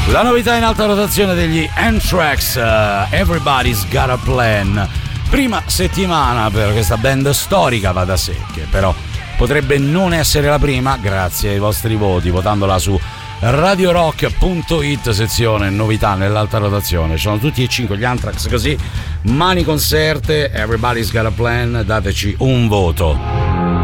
La novità in alta rotazione degli Anthrax, Everybody's Got a Plan. Prima settimana per questa band storica, va da sé che però potrebbe non essere la prima grazie ai vostri voti, votandola su radiorock.it, sezione novità nell'alta rotazione. Sono tutti e 5 gli Anthrax, così mani conserte, Everybody's Got a Plan, dateci un voto.